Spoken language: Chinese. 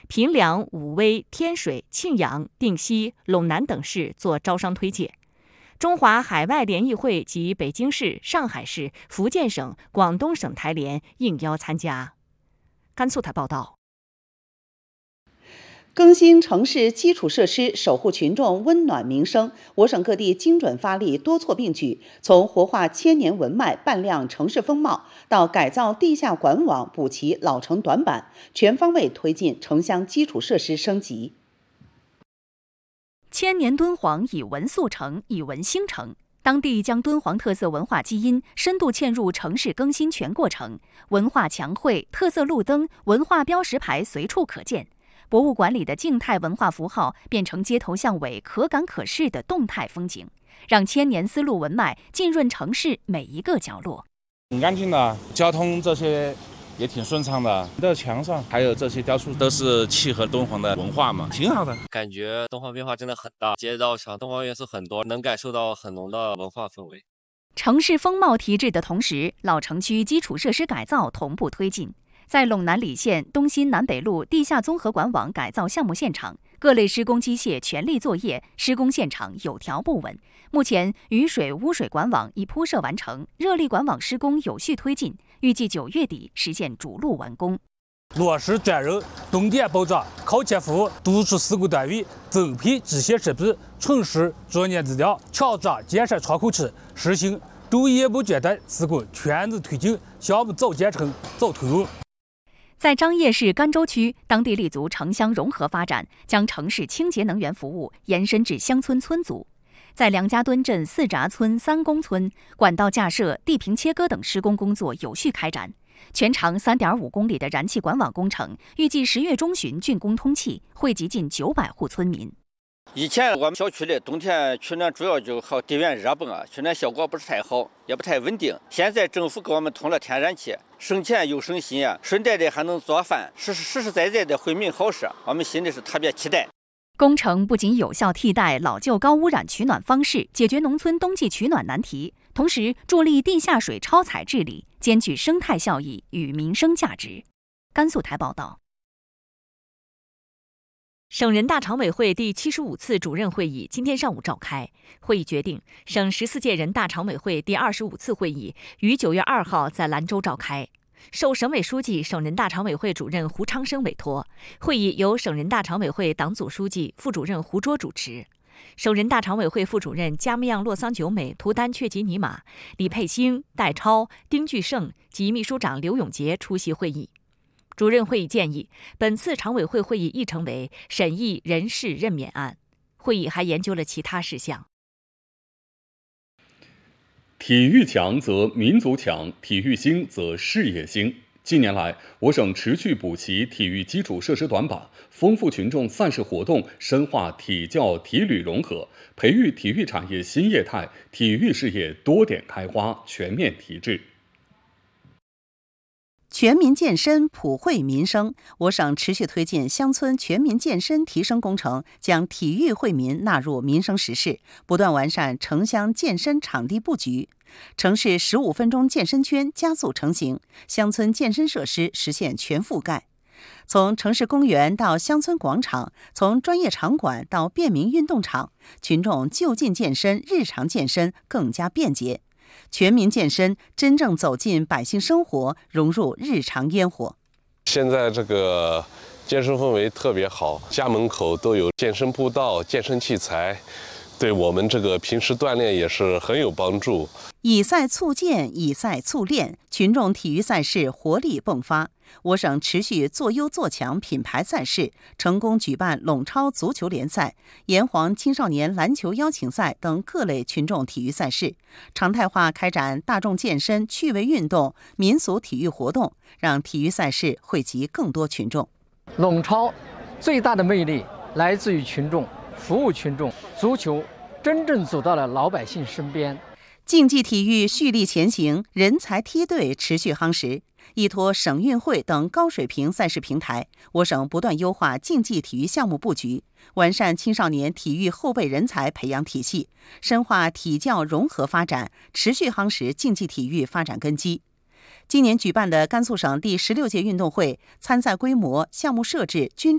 平凉、武威、天水、庆阳、定西、陇南等市做招商推介。中华海外联谊会及北京市、上海市、福建省、广东省台联应邀参加。甘肃台报道。 更新城市基础设施，守护群众温暖民生。我省各地精准发力，多措并举，从活化千年文脉、扮亮城市风貌，到改造地下管网、补齐老城短板，全方位推进城乡基础设施升级。 千年敦煌以文塑城，以文兴城。当地将敦煌特色文化基因深度嵌入城市更新全过程，文化墙绘、特色路灯、文化标识牌随处可见。博物馆里的静态文化符号变成街头巷尾可感可视的动态风景，让千年丝路文脉浸润城市每一个角落。 很干净的，交通这些也挺顺畅的。这墙上还有这些雕塑，都是契合敦煌的文化嘛，挺好的。 感觉敦煌变化真的很大，街道上敦煌元素很多，能感受到很浓的文化氛围。 城市风貌提质的同时，老城区基础设施改造同步推进。在陇南理县东新南北路地下综合管网改造项目现场，各类施工机械全力作业，施工现场有条不紊。目前，雨水、污水管网已铺设完成，热力管网施工有序推进，预计9月底实现主路完工。 落实转入重点保障靠前服务，督促施工单位增配机械设备，充实作业资料，抢占建设窗口期，实行昼夜不间断施工全力推进，项目早建成早投入。 在张掖市甘州区，当地立足城乡融合发展，将城市清洁能源服务延伸至乡村村组。在梁家墩镇四闸村三公村，管道架设、地坪切割等施工工作有序开展。全长3.5公里的燃气管网工程，预计10月中旬竣工通气，惠及近900户村民。 以前我们小区里冬天取暖主要就靠地源热泵取暖效果不是太好，也不太稳定。现在政府给我们通了天然气，省钱又省心顺带的还能做饭，实实在在的惠民好事，我们心里是特别期待。 工程不仅有效替代老旧高污染取暖方式，解决农村冬季取暖难题，同时助力地下水超采治理，兼具生态效益与民生价值。甘肃台报道。 省人大常委会第75次主任会议今天上午召开，会议决定，省14届人大常委会第25次会议于9月2号在兰州召开。受省委书记、省人大常委会主任胡昌生委托，会议由省人大常委会党组书记、副主任胡卓主持。省人大常委会副主任加木样洛桑久美、图丹雀吉尼玛、李佩兴、戴超、丁巨胜及秘书长刘永杰出席会议。主任会议建议，本次常委会会议议程为审议人事任免案。会议还研究了其他事项。 体育强则民族强，体育兴则事业兴。近年来，我省持续补齐体育基础设施短板，丰富群众赛事活动，深化体教体旅融合，培育体育产业新业态，体育事业多点开花，全面提质。 全民健身普惠民生，我省持续推进乡村全民健身提升工程，将体育惠民纳入民生实事，不断完善城乡健身场地布局，城市15分钟健身圈加速成型，乡村健身设施实现全覆盖。从城市公园到乡村广场，从专业场馆到便民运动场，群众就近健身、日常健身更加便捷。全民健身真正走进百姓生活，融入日常烟火。 现在这个健身氛围特别好，家门口都有健身步道、健身器材，对我们这个平时锻炼也是很有帮助。 以赛促健，以赛促练，群众体育赛事活力迸发。我省持续做优做强品牌赛事，成功举办陇超足球联赛、炎黄青少年篮球邀请赛等各类群众体育赛事，常态化开展大众健身、趣味运动、民俗体育活动，让体育赛事惠及更多群众。 陇超最大的魅力来自于群众，服务群众，足球真正走到了老百姓身边。 竞技体育蓄力前行，人才梯队持续夯实。依托省运会等高水平赛事平台，我省不断优化竞技体育项目布局，完善青少年体育后备人才培养体系，深化体教融合发展，持续夯实竞技体育发展根基。今年举办的甘肃省第16届运动会参赛规模、项目设置均